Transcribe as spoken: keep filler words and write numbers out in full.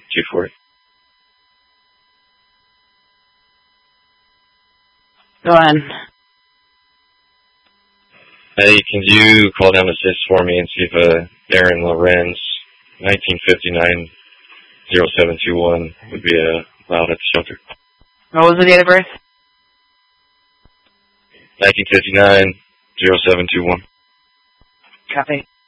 two forty. Go ahead. Hey, can you call down assist for me and see if uh, Aaron Lorenz, nineteen fifty-nine oh seven two one, would be uh, allowed at the shelter? What was the date of birth? nineteen fifty-nine oh seven two one. Copy.